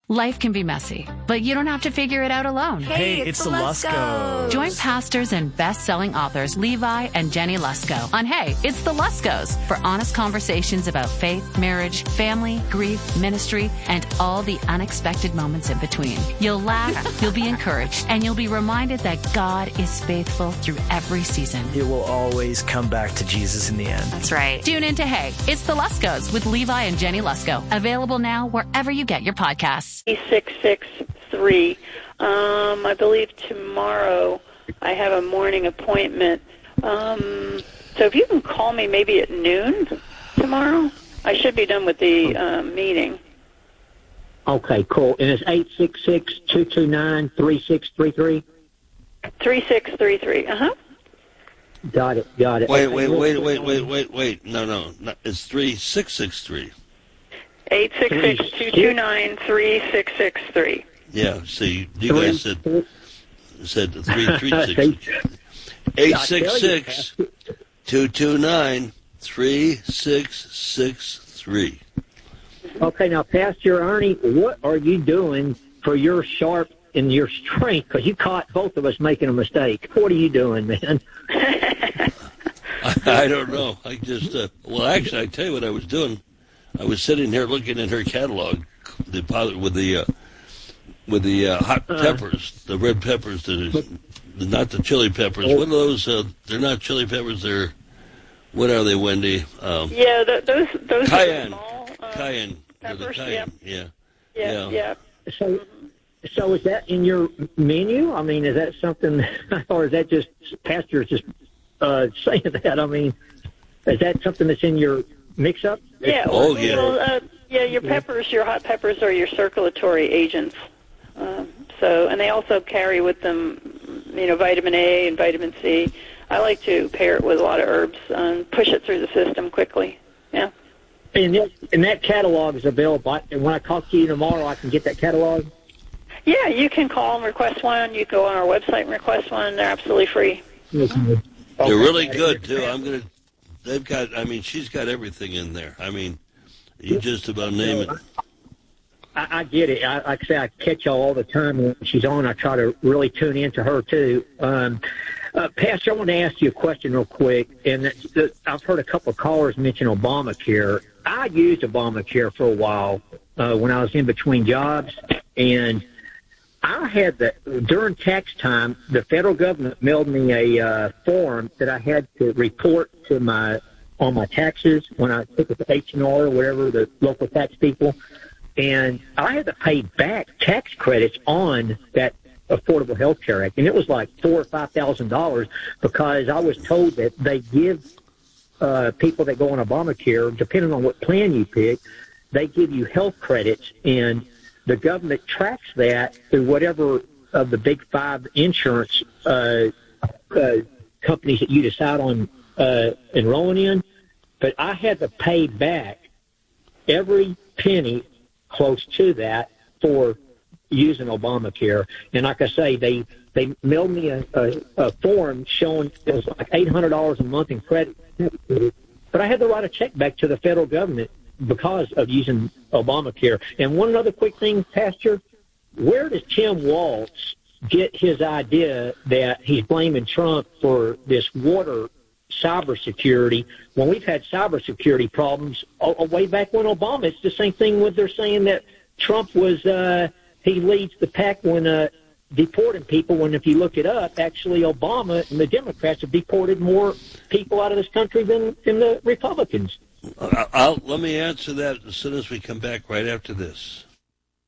Life can be messy, but you don't have to figure it out alone. Hey, it's the Luskos. Join pastors and best-selling authors Levi and Jenny Lusko on Hey, It's the Luskos for honest conversations about faith, marriage, family, grief, ministry, and all the unexpected moments in between. You'll laugh, you'll be encouraged, and you'll be reminded that God is faithful through every season. It will always come back to Jesus in the end. That's right. Tune in to Hey, It's the Luskos with Levi and Jenny Lusko. Available now wherever you get your podcasts. 663. I believe tomorrow I have a morning appointment. So if you can call me maybe at noon tomorrow, I should be done with the meeting. Okay, cool. And it's 866-229-3633? 3633, Got it. Wait. No. It's 3663. 866-229-3663. Yeah, see, you guys said 336. 866-229-3663. Okay, now, Pastor Ernie, what are you doing for your sharp and your strength? Because you caught both of us making a mistake. What are you doing, man? I don't know. I just, actually, I tell you what I was doing. I was sitting here looking at her catalog, with the hot peppers, the red peppers, not the chili peppers. What are those? They're not chili peppers. They're, what are they, Wendy? Those cayenne. Are small, cayenne. Peppers, cayenne. Yeah. So is that in your menu? I mean, is that something, or is that just Pastor's just saying that? I mean, is that something that's in your mix-up? Yeah. Oh, yeah. Well, your peppers, your hot peppers are your circulatory agents. And they also carry with them, vitamin A and vitamin C. I like to pair it with a lot of herbs and push it through the system quickly. Yeah. And that catalog is available. And when I talk to you tomorrow, I can get that catalog? Yeah, you can call and request one. You go on our website and request one. They're absolutely free. They're really good, too. She's got everything in there. I mean, you just about name it. I get it. Like I say, I catch y'all all the time when she's on. I try to really tune into her, too. Pastor, I want to ask you a question real quick. And I've heard a couple of callers mention Obamacare. I used Obamacare for a while when I was in between jobs. And I had during tax time, the federal government mailed me a form that I had to report to on my taxes when I took it to H&R or whatever, the local tax people. And I had to pay back tax credits on that Affordable Health Care Act. And it was like $4,000 or $5,000 because I was told that they give people that go on Obamacare, depending on what plan you pick, they give you health credits. And the government tracks that through whatever of the big five insurance companies that you decide on enrolling in. But I had to pay back every penny close to that for using Obamacare. And like I say, they mailed me a form showing it was like $800 a month in credit. But I had to write a check back to the federal government because of using Obamacare. And one other quick thing, Pastor, where does Tim Walz get his idea that he's blaming Trump for this water cybersecurity when we've had cybersecurity problems way back when Obama? It's the same thing with they're saying that Trump was he leads the pack when deporting people, when if you look it up, actually Obama and the Democrats have deported more people out of this country than the Republicans. Let me answer that as soon as we come back right after this.